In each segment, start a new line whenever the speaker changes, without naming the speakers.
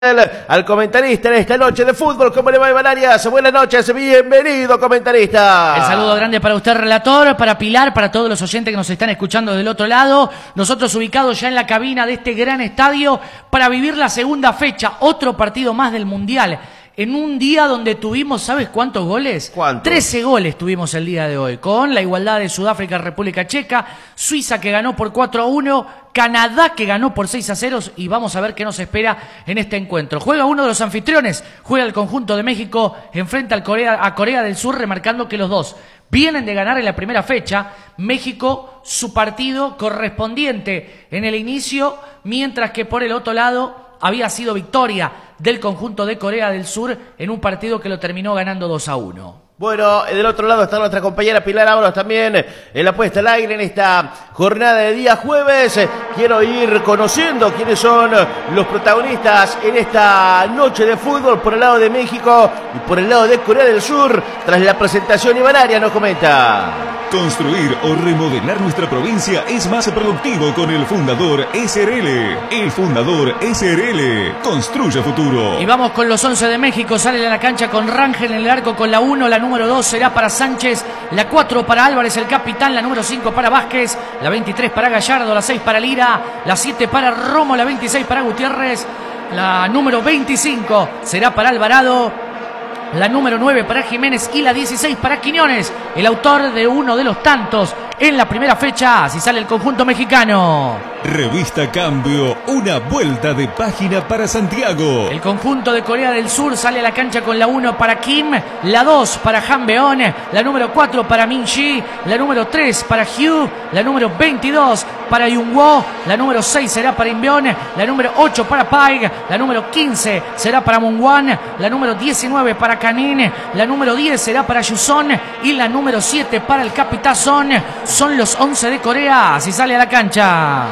Al comentarista en esta noche de fútbol. ¿Cómo le va, Iván Arias? Buenas noches, bienvenido, comentarista.
El saludo grande para usted, relator, para Pilar, para todos los oyentes que nos están escuchando del otro lado. Nosotros ubicados ya en la cabina de este gran estadio para vivir la segunda fecha, otro partido más del Mundial. En un día donde tuvimos, ¿sabes cuántos goles?
¿Cuántos?
13 goles tuvimos el día de hoy, con la igualdad de Sudáfrica, República Checa, Suiza que ganó por 4-1, Canadá que ganó por 6-0 y vamos a ver qué nos espera en este encuentro. Juega uno de los anfitriones, juega el conjunto de México, enfrenta a Corea del Sur, remarcando que los dos vienen de ganar en la primera fecha. México su partido correspondiente en el inicio, mientras que por el otro lado había sido victoria del conjunto de Corea del Sur en un partido que lo terminó ganando 2-1.
Bueno, del otro lado está nuestra compañera Pilar Ábalos también en la puesta al aire en esta jornada de día jueves. Quiero ir conociendo quiénes son los protagonistas en esta noche de fútbol por el lado de México y por el lado de Corea del Sur. Tras la presentación, Iván Arias nos comenta.
Construir o remodelar nuestra provincia es más productivo con el Fundador SRL. El Fundador SRL construye futuro.
Y vamos con los 11 de México. Sale a la cancha con Rangel en el arco con la 1. La número 2 será para Sánchez. La 4 para Álvarez, el capitán. La número 5 para Vázquez. La 23 para Gallardo. La 6 para Lira. La 7 para Romo. La 26 para Gutiérrez. La número 25 será para Alvarado. La número 9 para Jiménez y la 16 para Quiñones, el autor de uno de los tantos en la primera fecha. Así sale el conjunto mexicano.
Revista Cambio, una vuelta de página para Santiago.
El conjunto de Corea del Sur sale a la cancha con la 1 para Kim, la 2 para Han Beon, la número 4 para Min Ji, la número 3 para Hugh, la número 22 para Yungwo, la número 6 será para Inbeon, la número 8 para Paig, la número 15 será para Mungwan, la número 19 para Kanin, la número 10 será para Yuson y la número 7 para el Capitán Son. Son los 11 de Corea, así sale a la cancha.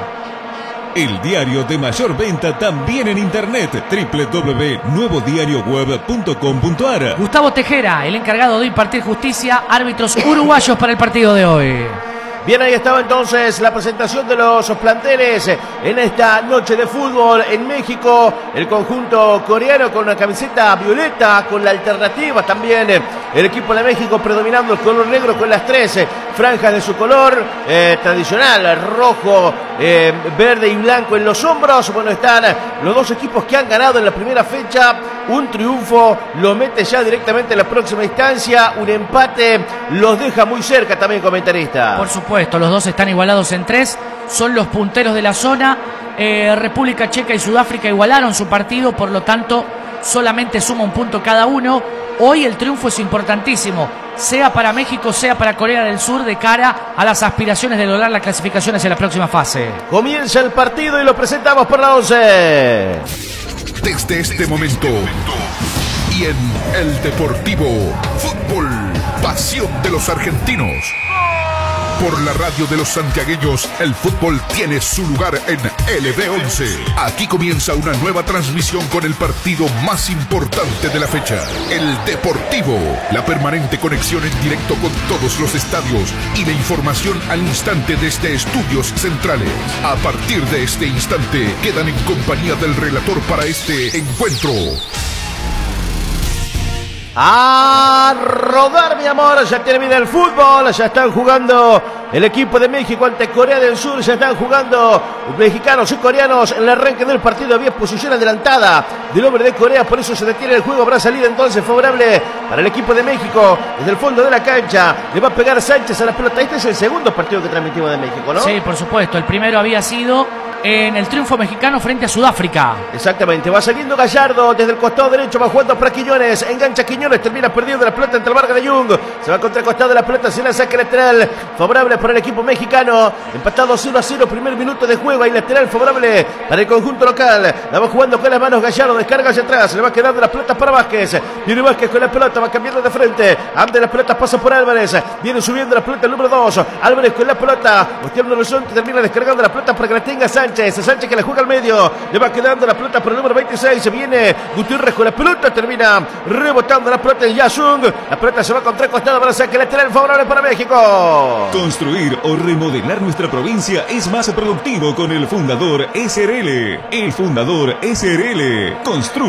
El diario de mayor venta también en internet, www.nuevodiarioweb.com.ar.
Gustavo Tejera, el encargado de impartir justicia, árbitros uruguayos para el partido de hoy.
Bien, ahí estaba entonces la presentación de los planteles en esta noche de fútbol en México. El conjunto coreano con una camiseta violeta, con la alternativa también. El equipo de México predominando el color negro con las 13 franjas de su color tradicional, rojo, verde y blanco en los hombros. Bueno, están los dos equipos que han ganado en la primera fecha. Un triunfo lo mete ya directamente en la próxima instancia. Un empate los deja muy cerca también, comentarista.
Por supuesto, los dos están igualados en 3. Son los punteros de la zona. República Checa y Sudáfrica igualaron su partido, por lo tanto solamente suma un punto cada uno. Hoy el triunfo es importantísimo, sea para México, sea para Corea del Sur, de cara a las aspiraciones de lograr las clasificaciones en la próxima fase.
Comienza el partido y lo presentamos por la 11.
Desde este momento y en El Deportivo, fútbol, pasión de los argentinos. Por la radio de los santiagueños, el fútbol tiene su lugar en LB11. Aquí comienza una nueva transmisión con el partido más importante de la fecha. El Deportivo, la permanente conexión en directo con todos los estadios y la información al instante desde estudios centrales. A partir de este instante, quedan en compañía del relator para este encuentro.
A rodar, mi amor, ya termina el fútbol, ya están jugando el equipo de México ante Corea del Sur, ya están jugando mexicanos y coreanos en el arranque del partido. Había posición adelantada del hombre de Corea, por eso se detiene el juego. Habrá salida entonces favorable para el equipo de México. Desde el fondo de la cancha le va a pegar Sánchez a la pelota. Este es el segundo partido que transmitimos de México, ¿no?
Sí, por supuesto, el primero había sido en el triunfo mexicano frente a Sudáfrica.
Exactamente, va saliendo Gallardo desde el costado derecho, va jugando para Quiñones, engancha Quiñones, termina perdiendo la pelota entre Vargas de Jung, se va contra el costado de la pelota, se la saca lateral, favorable para el equipo mexicano, empatado 0-0, primer minuto de juego, y lateral favorable para el conjunto local, la va jugando con las manos Gallardo, descarga hacia atrás, le va quedando las pelotas para Vázquez, viene Vázquez con la pelota, va cambiando de frente, antes las pelotas pasa por Álvarez, viene subiendo la pelota el número 2, Álvarez con la pelota, hostia el horizonte, termina descargando la pelota para que la tenga Sánchez. Sánchez. Sánchez que la juega al medio. Le va quedando la pelota por el número 26. Se viene Gutiérrez con la pelota. Termina rebotando la pelota en Yasung. La pelota se va con 3 costados para saque lateral favorable para México.
Construir o remodelar nuestra provincia es más productivo con el Fundador SRL. El Fundador SRL. Construye